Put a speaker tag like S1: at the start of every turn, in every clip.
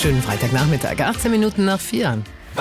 S1: Schönen Freitagnachmittag, 18 Minuten nach 4.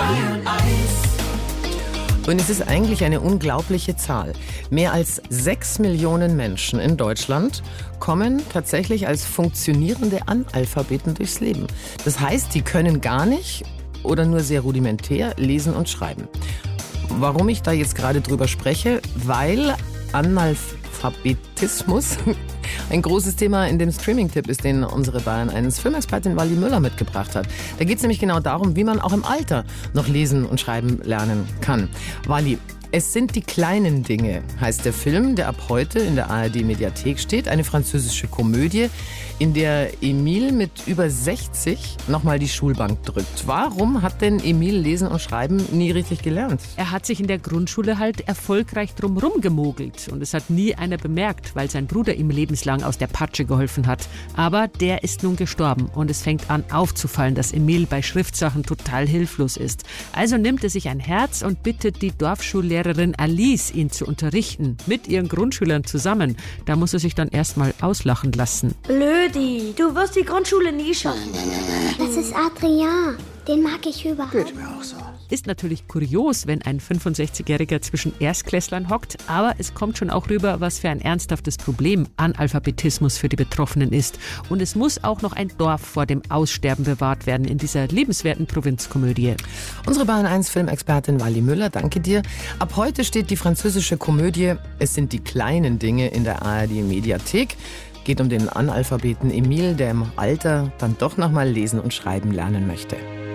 S1: Und es ist eigentlich eine unglaubliche Zahl. Mehr als 6 Millionen Menschen in Deutschland kommen tatsächlich als funktionierende Analphabeten durchs Leben. Das heißt, die können gar nicht oder nur sehr rudimentär lesen und schreiben. Warum ich da jetzt gerade drüber spreche? Weil Analphabetismus ein großes Thema in dem Streaming-Tipp ist, den unsere Bayern 1 Filmexpertin Wally Müller mitgebracht hat. Da geht es nämlich genau darum, wie man auch im Alter noch lesen und schreiben lernen kann. Wally, es sind die kleinen Dinge, heißt der Film, der ab heute in der ARD-Mediathek steht. Eine französische Komödie, in der Emil mit über 60 nochmal die Schulbank drückt. Warum hat denn Emil Lesen und Schreiben nie richtig gelernt?
S2: Er hat sich in der Grundschule halt erfolgreich drumherum gemogelt. Und es hat nie einer bemerkt, weil sein Bruder ihm lebenslang aus der Patsche geholfen hat. Aber der ist nun gestorben und es fängt an aufzufallen, dass Emil bei Schriftsachen total hilflos ist. Also nimmt er sich ein Herz und bittet die Dorfschullehrerin Alice, ihn zu unterrichten. Mit ihren Grundschülern zusammen. Da muss er sich dann erstmal auslachen lassen.
S3: Blödi, du wirst die Grundschule nie schaffen.
S4: Das ist Adrian. Den mag ich überhaupt.
S5: Geht mir auch so.
S2: Ist natürlich kurios, wenn ein 65-Jähriger zwischen Erstklässlern hockt, aber es kommt schon auch rüber, was für ein ernsthaftes Problem Analphabetismus für die Betroffenen ist. Und es muss auch noch ein Dorf vor dem Aussterben bewahrt werden in dieser lebenswerten Provinzkomödie.
S1: Unsere Bayern 1 Filmexpertin Wally Müller, danke dir. Ab heute steht die französische Komödie Es sind die kleinen Dinge in der ARD-Mediathek. Geht um den Analphabeten Emil, der im Alter dann doch noch mal lesen und schreiben lernen möchte.